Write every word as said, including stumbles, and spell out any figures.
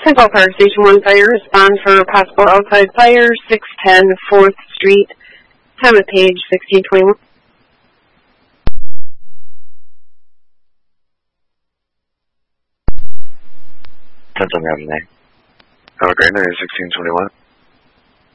Central Fire Station one Fire, respond for possible outside fire, six ten fourth Street, time of page sixteen twenty-one. ten seven, have a night. Have a great night, sixteen twenty-one.